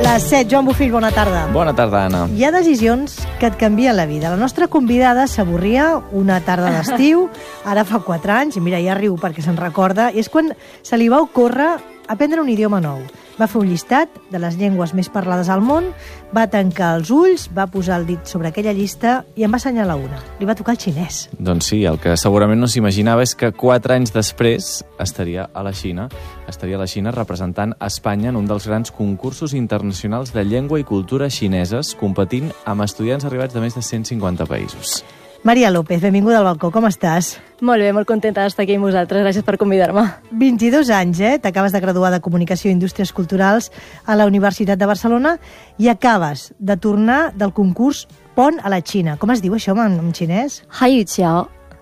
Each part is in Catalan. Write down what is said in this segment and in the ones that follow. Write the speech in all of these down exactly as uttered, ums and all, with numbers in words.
Les set, Joan Bofill, bona tarda. Bona tarda, Anna. Hi ha decisions que et canvien la vida. La nostra convidada s'avorria una tarda d'estiu, ara fa quatre anys, i mira, ja riu perquè se'n recorda, i és quan se li va ocórrer aprendre un idioma nou. Va fer un llistat de les llengües més parlades al món, va tancar els ulls, va posar el dit sobre aquella llista i en va assenyalar una. Li va tocar el xinès. Doncs sí, el que segurament no s'imaginava és que quatre anys després estaria a la Xina, estaria a la Xina representant Espanya en un dels grans concursos internacionals de llengua i cultura xineses, competint amb estudiants arribats de més de cent cinquanta països. Maria López, benvinguda al balcó, com estàs? Molt bé, molt contenta d'estar aquí amb vosaltres, gràcies per convidar-me. vint-i-dos anys, eh? T'acabes de graduar de Comunicació i Indústries Culturals a la Universitat de Barcelona i acabes de tornar del concurs Pont a la Xina. Com es diu això en, en xinès? Hai yu qiao.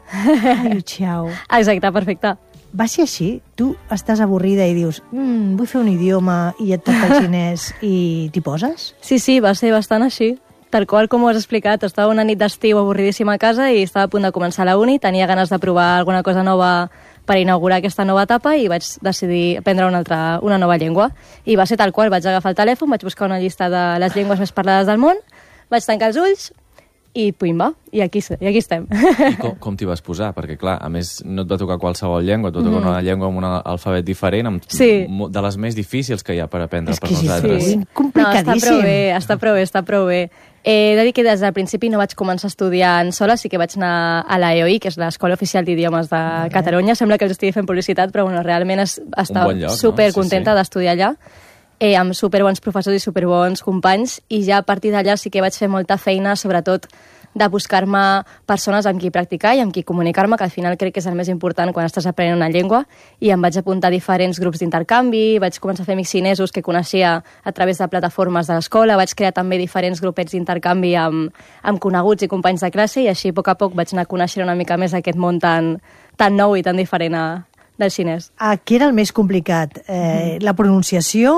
Hai yu qiao. Exacte, perfecte. Va ser així? Tu estàs avorrida i dius mm, vull fer un idioma i et toca el xinès i t'hi poses? Sí, sí, va ser bastant així. Tal qual com ho has explicat, estava una nit d'estiu avorridíssima a casa i estava a punt de començar la uni, tenia ganes de provar alguna cosa nova per inaugurar aquesta nova etapa i vaig decidir aprendre una, altra, una nova llengua. I va ser tal qual, vaig agafar el telèfon, vaig buscar una llista de les llengües més parlades del món, vaig tancar els ulls i puimba, i aquí, i aquí estem. I com, com t'hi vas posar? Perquè, clar, a més, no et va tocar qualsevol llengua, et va tocar mm. una llengua amb un alfabet diferent, amb, sí. de les més difícils que hi ha per aprendre és per que nosaltres. Sí, complicadíssim. No, està prou bé, està prou bé, està prou bé. He de dir que des del principi no vaig començar estudiant sola, sí que vaig anar a l'A E O I, que és l'Escola Oficial d'Idiomes de okay. Catalunya. Sembla que els estigui fent publicitat, però bueno, realment es, estava bon supercontenta no? sí, sí. d'estudiar allà, eh, amb superbons professors i superbons companys, i ja a partir d'allà sí que vaig fer molta feina, sobretot de buscar-me persones amb qui practicar i amb qui comunicar-me, que al final crec que és el més important quan estàs aprenent una llengua, i em vaig apuntar a diferents grups d'intercanvi, vaig començar a fer amics xinesos que coneixia a través de plataformes de l'escola, vaig crear també diferents grupets d'intercanvi amb, amb coneguts i companys de classe, i així a poc a poc vaig anar a conèixer una mica més aquest món tan, tan nou i tan diferent a, del xinès. Ah, què era el més complicat? Eh, mm. La pronunciació,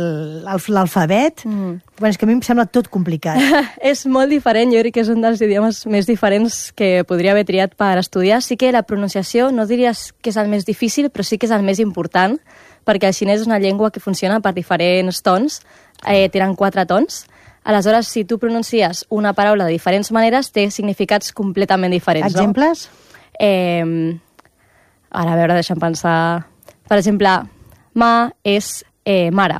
l'alfabet? Mm. Bueno, és que a mi em sembla tot complicat. És molt diferent, jo crec que és un dels idiomes més diferents que podria haver triat per estudiar. Sí que la pronunciació no diries que és el més difícil, però sí que és el més important, perquè el xinès és una llengua que funciona per diferents tons, eh, tenen quatre tons. Aleshores, si tu pronuncies una paraula de diferents maneres, té significats completament diferents. Exemples? No? Eh... Ara, a veure, deixa'm pensar... Per exemple, ma és eh, mare,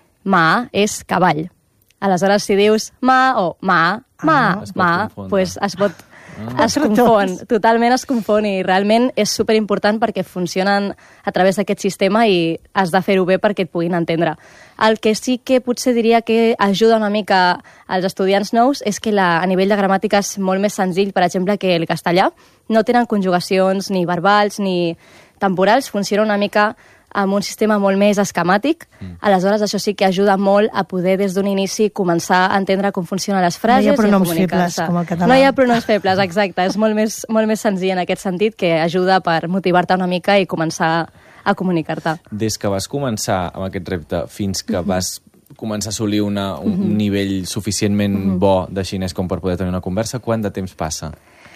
ma és cavall. Aleshores, si dius ma o ma, ma, ah, ma, pues es pot... Ah. Es confon, totalment es confon, i realment és superimportant perquè funcionen a través d'aquest sistema i has de fer-ho bé perquè et puguin entendre. El que sí que potser diria que ajuda una mica als estudiants nous és que la, a nivell de gramàtica és molt més senzill, per exemple, que el castellà. No tenen conjugacions ni verbals ni temporals, funciona una mica amb un sistema molt més esquemàtic. Mm. Aleshores, això sí que ajuda molt a poder, des d'un inici, començar a entendre com funcionen les frases i a comunicar-se. No hi ha pronoms febles, com el català. No hi ha pronoms febles, exacte. És molt més, molt més senzill en aquest sentit, que ajuda per motivar-te una mica i començar a comunicar-te. Des que vas començar amb aquest repte fins que vas començar a assolir una, un, un nivell suficientment mm-hmm. bo de xinès com per poder tenir una conversa, quant de temps passa?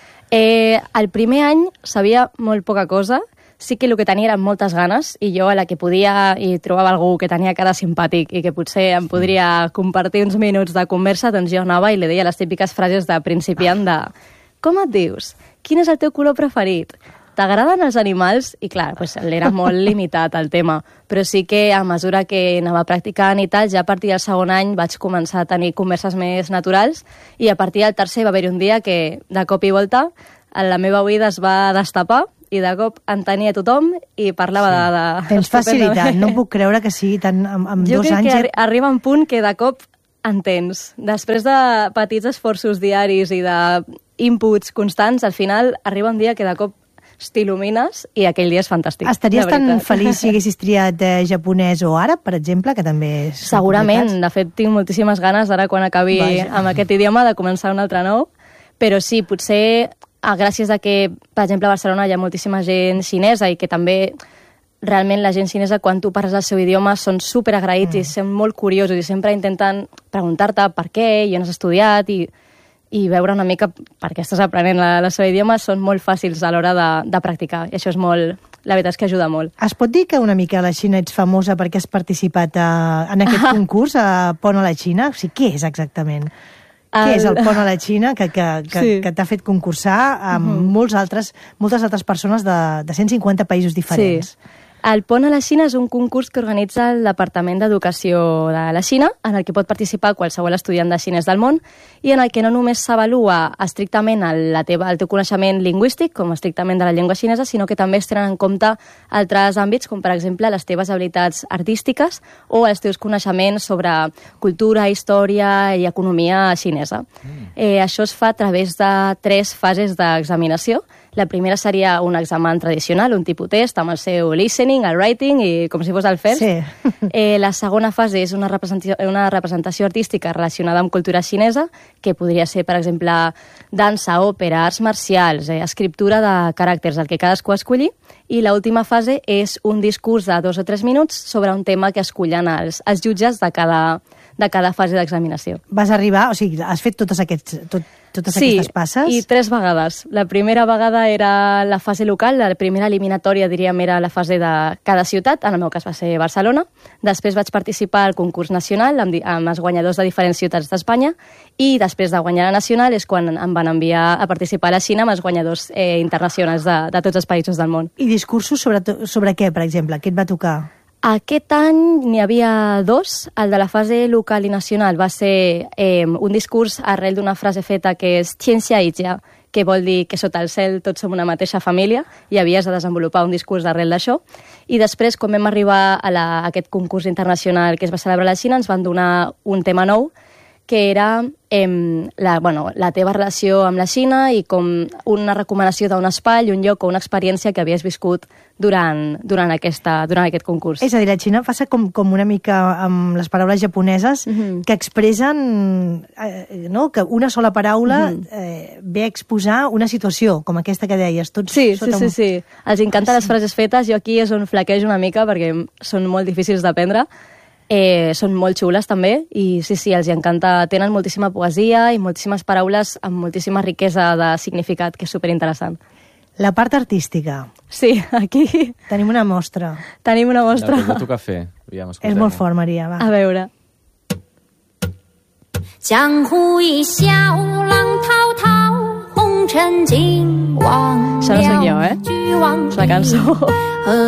Eh, el primer any sabia molt poca cosa. Sí que el que tenia eren moltes ganes, i jo a la que podia i trobava algú que tenia cara simpàtic i que potser em podria compartir uns minuts de conversa, doncs jo anava i li deia les típiques frases de principiant de com et dius? Quin és el teu color preferit? T'agraden els animals? I clar, doncs, era molt limitat el tema, però sí que a mesura que anava practicant i tal, ja a partir del segon any vaig començar a tenir converses més naturals, i a partir del tercer va haver un dia que de cop i volta la meva oïda es va destapar i de cop entenia tothom i parlava sí. de... de... Tens facilitat, no puc creure que sigui tan... Amb, amb jo dos crec anys... que arri arriba un punt que de cop entens. Després de petits esforços diaris i d'inputs constants, al final arriba un dia que de cop t'il·lumines i aquell dia és fantàstic. Estaries tan feliç si haguessis triat eh, japonès o àrab, per exemple, que també és... Segurament, complicats. De fet tinc moltíssimes ganes ara quan acabi Vaja. amb aquest idioma de començar un altre nou, però sí, potser... Ah, gràcies a que, per exemple, a Barcelona hi ha moltíssima gent xinesa i que també realment la gent xinesa, quan tu parles el seu idioma, són superagraïts mm. i són molt curiosos i sempre intenten preguntar-te per què i on has estudiat i, i veure una mica, perquè estàs aprenent la, la seva idioma, són molt fàcils a l'hora de, de practicar. I això és molt... La veritat és que ajuda molt. Es pot dir que una mica a la Xina ets famosa perquè has participat a, en aquest ah. concurs, a Pont a la Xina? O sigui, què és exactament? El... Què és el Pont a la Xina que, que, que, sí. que t'ha fet concursar amb uh-huh. molts altres, moltes altres persones de, de cent cinquanta països diferents? Sí. El Pont a la Xina és un concurs que organitza el Departament d'Educació de la Xina, en el que pot participar qualsevol estudiant de xinès del món, i en el que no només s'avalua estrictament el, la teva, el teu coneixement lingüístic, com estrictament de la llengua xinesa, sinó que també es tenen en compte altres àmbits, com per exemple les teves habilitats artístiques o els teus coneixements sobre cultura, història i economia xinesa. Mm. Eh, això es fa a través de tres fases d'examinació. La primera seria un examen tradicional, un tipus test, amb el seu listening, el writing i com si fos el first. Sí. Eh, la segona fase és una representació, una representació artística relacionada amb cultura xinesa, que podria ser, per exemple, dansa, òpera, arts marcials, eh, escriptura de caràcters, el que cadascú escolli. I l'última fase és un discurs de dos o tres minuts sobre un tema que escollen els, els jutges de cada, de cada fase d'examinació. Vas arribar, o sigui, has fet totes aquests... Tot... totes sí, aquestes passes? Sí, i tres vegades. La primera vegada era la fase local, la primera eliminatòria, diríem, era la fase de cada ciutat, en el meu cas va ser Barcelona. Després vaig participar al concurs nacional amb, amb els guanyadors de diferents ciutats d'Espanya, i després de guanyar la nacional és quan em van enviar a participar a la Xina amb els guanyadors eh, internacionals de, de tots els països del món. I discursos sobre, sobre què, per exemple? Què et va tocar? Aquest any n'hi havia dos. El de la fase local i nacional va ser eh, un discurs arrel d'una frase feta que és Tianxia Yijia, que vol dir que sota el cel tots som una mateixa família, i havies de desenvolupar un discurs arrel d'això. I després, quan vam arribar a, la, a aquest concurs internacional que es va celebrar a la Xina, ens van donar un tema nou, que era eh, la, bueno, la teva relació amb la Xina i com una recomanació d'un espai, un lloc o una experiència que havies viscut durant, durant, aquesta, durant aquest concurs. És a dir, la Xina passa com, com una mica amb les paraules japoneses mm-hmm. que expressen eh, no? que una sola paraula mm-hmm. eh, ve a exposar una situació, com aquesta que deies. Tots sí, sí, sota sí, un... sí. Els encanten sí. les frases fetes. Jo aquí és on flaquejo una mica perquè són molt difícils d'aprendre. Eh, són molt xules també i sí, sí, els encanta, tenen moltíssima poesia i moltíssimes paraules amb moltíssima riquesa de significat, que és superinteressant. La part artística. Sí, aquí... Tenim una mostra. Tenim una mostra. Ja, toca fer. Ja, és molt fort, Maria, va. A veure. Això no soc jo, eh? És la cançó.